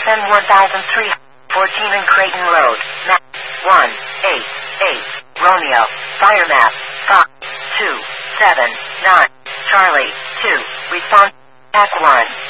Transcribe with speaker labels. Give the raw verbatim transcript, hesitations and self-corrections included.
Speaker 1: N one three fourteen in Creighton Road, map one eight eight, Romeo, fire map five two seven nine, Charlie two, response, Pack one.